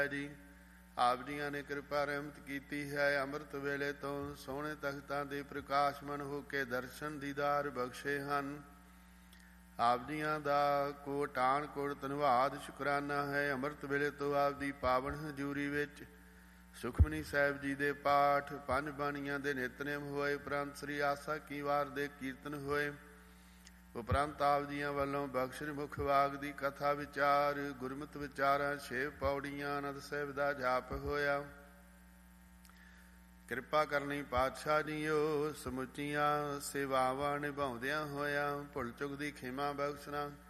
ਜੀ। ਆਪ ਜੀਆਂ ਨੇ ਕਿਰਪਾ ਰਹਿਮਤ ਕੀਤੀ ਹੈ। ਅੰਮ੍ਰਿਤ ਵੇਲੇ ਤੋਂ ਸੋਹਣੇ ਤਖਤਾਂ ਦੇ ਪ੍ਰਕਾਸ਼ਮਨ ਹੋ ਕੇ ਦਰਸ਼ਨ ਦੀਦਾਰ ਬਖਸ਼ੇ ਹਨ। ਆਪ ਜੀਆਂ ਦਾ ਕੋਟਾਨ ਕੋਟ ਧੰਨਵਾਦ ਸ਼ੁਕਰਾਨਾ ਹੈ। ਅੰਮ੍ਰਿਤ ਵੇਲੇ ਤੋਂ ਆਪ ਦੀ ਪਾਵਨ ਹਜ਼ੂਰੀ ਵਿੱਚ ਸੁਖਮਨੀ ਸਾਹਿਬ ਜੀ ਦੇ ਪਾਠ, ਪੰਜ ਬਾਣੀਆਂ ਦੇ ਨਿਤਨੇਮ ਹੋਏ। ਉਪਰੰਤ ਸ੍ਰੀ ਆਸਾ ਕੀ ਵਾਰ ਦੇ ਕੀਰਤਨ ਹੋਏ। ਉਪਰੰਤ ਆਪ ਜੀਆਂ ਵੱਲੋਂ ਬਖਸ਼ਿਸ਼ ਮੁਖ ਵਾਗ ਦੀ ਕਥਾ ਵਿਚਾਰ, ਗੁਰਮਤਿ ਵਿਚਾਰਾਂ, 6 ਪੌੜੀਆਂ, ਆਨੰਦ ਸਾਹਿਬ ਦਾ ਜਾਪ ਹੋਇਆ। ਕਿਰਪਾ ਕਰਨੀ ਪਾਤਸ਼ਾਹ ਜੀਓ, ਸਮੁੱਚੀਆਂ ਸੇਵਾਵਾਂ ਨਿਭਾਉਂਦਿਆਂ ਹੋਇਆਂ ਭੁੱਲ ਚੁੱਕ ਦੀ ਖਿਮਾ ਬਖਸ਼ਣਾ।